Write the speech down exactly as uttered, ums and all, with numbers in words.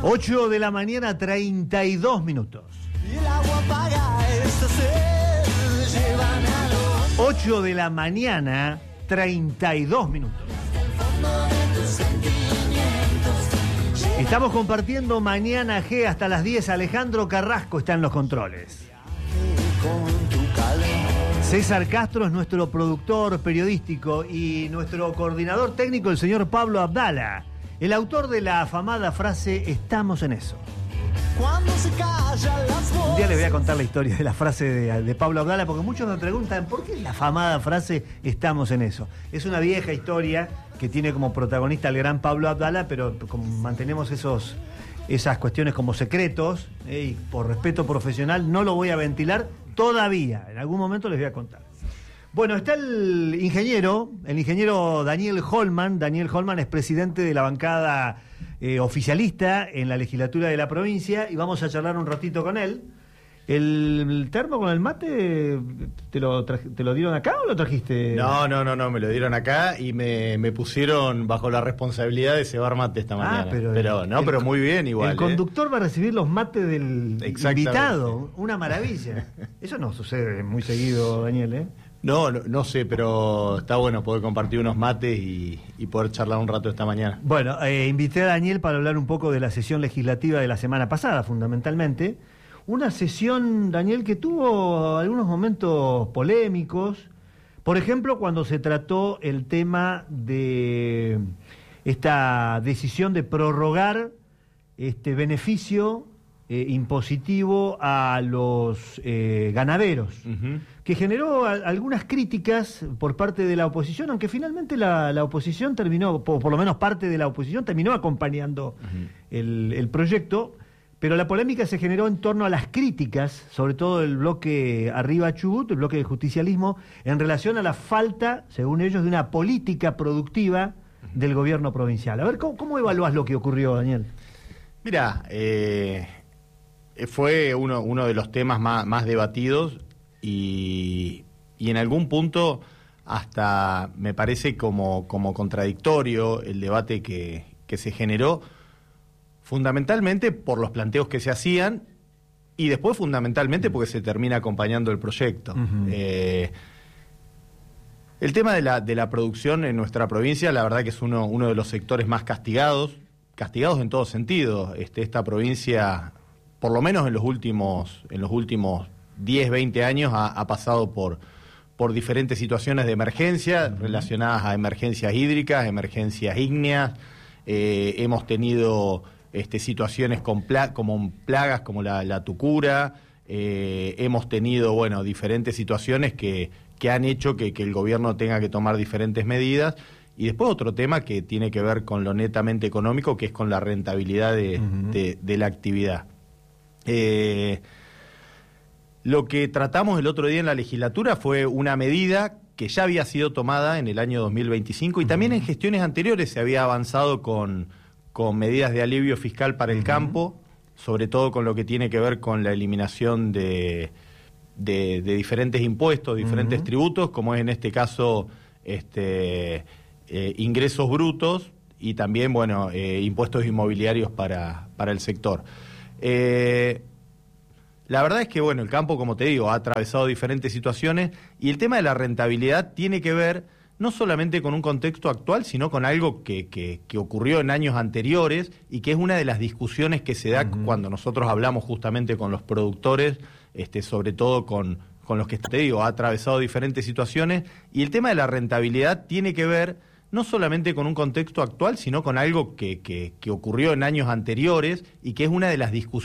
ocho de la mañana, treinta y dos minutos. Y el agua apaga esta sed, llévame a los ocho de la mañana, treinta y dos minutos. de tus sentimientos. Estamos compartiendo Mañana G hasta las diez. Alejandro Carrasco está en los controles. Con tu calor. César Castro es nuestro productor periodístico y nuestro coordinador técnico, el señor Pablo Abdala, el autor de la afamada frase "estamos en eso". Cuando se callan las voces. Un día les voy a contar la historia de la frase de, de Pablo Abdala, porque muchos me preguntan ¿por qué la afamada frase "estamos en eso"? Es una vieja historia que tiene como protagonista al gran Pablo Abdala, pero como mantenemos esos, esas cuestiones como secretos, eh, y por respeto profesional no lo voy a ventilar todavía. En algún momento les voy a contar. Bueno, está el ingeniero, el ingeniero Daniel Holman. Daniel Holman es presidente de la bancada eh, oficialista en la legislatura de la provincia y vamos a charlar un ratito con él. ¿El, el termo con el mate te lo, te lo dieron acá o lo trajiste? No, no, no, no, me lo dieron acá y me, me pusieron bajo la responsabilidad de cebar mate esta mañana. Ah, pero, pero el, no, el, pero muy bien igual. El ¿eh? conductor va a recibir los mates del invitado. Una maravilla. Eso no sucede muy seguido, Daniel, ¿eh? No, no, no sé, pero está bueno poder compartir unos mates y, y poder charlar un rato esta mañana. Bueno, eh, invité a Daniel para hablar un poco de la sesión legislativa de la semana pasada, fundamentalmente. Una sesión, Daniel, que tuvo algunos momentos polémicos. Por ejemplo, cuando se trató el tema de esta decisión de prorrogar este beneficio eh, impositivo a los eh, ganaderos, uh-huh. que generó a, algunas críticas por parte de la oposición, aunque finalmente la, la oposición terminó, por, por lo menos parte de la oposición terminó acompañando uh-huh. el, el proyecto. Pero la polémica se generó en torno a las críticas, sobre todo del bloque Arriba Chubut, el bloque del justicialismo, en relación a la falta, según ellos, de una política productiva del gobierno provincial. A ver, ¿cómo, cómo evaluás lo que ocurrió, Daniel? Mira, eh, fue uno, uno de los temas más, más debatidos y, y en algún punto hasta me parece como, como contradictorio el debate que, que se generó, fundamentalmente por los planteos que se hacían y después fundamentalmente porque se termina acompañando el proyecto. Uh-huh. Eh, el tema de la, de la producción en nuestra provincia, la verdad que es uno, uno de los sectores más castigados, castigados en todo sentido. Este, esta provincia, por lo menos en los últimos, en los últimos diez, veinte años, ha, ha pasado por, por diferentes situaciones de emergencia, uh-huh. relacionadas a emergencias hídricas, emergencias ígneas. Eh, hemos tenido Este, situaciones con pla- como plagas como la, la tucura, eh, hemos tenido, bueno, diferentes situaciones que, que han hecho que, que el gobierno tenga que tomar diferentes medidas, y después otro tema que tiene que ver con lo netamente económico, que es con la rentabilidad de, uh-huh. de, de la actividad. Eh, lo que tratamos el otro día en la legislatura fue una medida que ya había sido tomada en el año dos mil veinticinco, y uh-huh. también en gestiones anteriores se había avanzado con con medidas de alivio fiscal para el uh-huh. campo, sobre todo con lo que tiene que ver con la eliminación de, de, de diferentes impuestos, diferentes uh-huh. tributos, como es en este caso este, eh, ingresos brutos y también, bueno, eh, impuestos inmobiliarios para, para el sector. Eh, la verdad es que, bueno, el campo, como te digo, ha atravesado diferentes situaciones y el tema de la rentabilidad tiene que ver no solamente con un contexto actual, sino con algo que, que, que ocurrió en años anteriores y que es una de las discusiones que se da uh-huh. cuando nosotros hablamos justamente con los productores, este, sobre todo con, con los que, te digo, ha atravesado diferentes situaciones, y el tema de la rentabilidad tiene que ver no solamente con un contexto actual, sino con algo que, que, que ocurrió en años anteriores y que es una de las discusiones